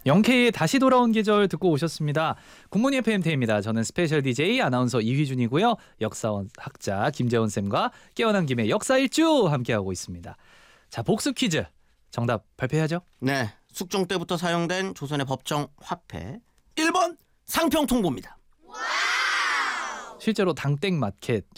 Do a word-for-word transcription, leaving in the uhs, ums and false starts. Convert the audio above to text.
영케이의 다시 돌아온 계절 듣고 오셨습니다. 굿모닝 에프엠 태입니다. 저는 스페셜 디제이 아나운서 이휘준이고요. 역사원 학자 김재원 쌤과 깨어난 김에 역사 일주 함께하고 있습니다. 자, 복습 퀴즈 정답 발표해야죠. 네, 숙종 때부터 사용된 조선의 법정 화폐 일 번 상평통보입니다. 실제로 당땡 마켓